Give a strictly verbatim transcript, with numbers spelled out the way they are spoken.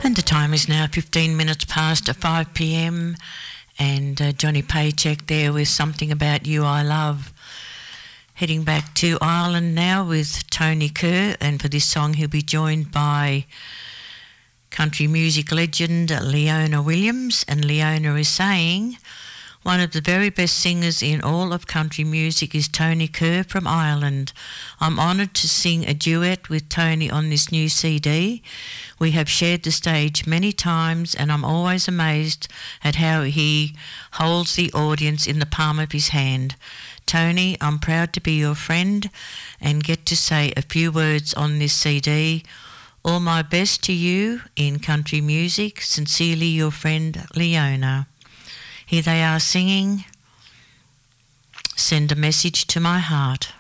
And the time is now fifteen minutes past five p m and uh, Johnny Paycheck there with Something About You I Love. Heading back to Ireland now with Tony Kerr, and for this song he'll be joined by country music legend Leona Williams, and Leona is saying, one of the very best singers in all of country music is Tony Kerr from Ireland. I'm honoured to sing a duet with Tony on this new C D. We have shared the stage many times and I'm always amazed at how he holds the audience in the palm of his hand. Tony, I'm proud to be your friend and get to say a few words on this C D. All my best to you in country music. Sincerely your friend Leona. Here they are singing, Send a Message to My Heart.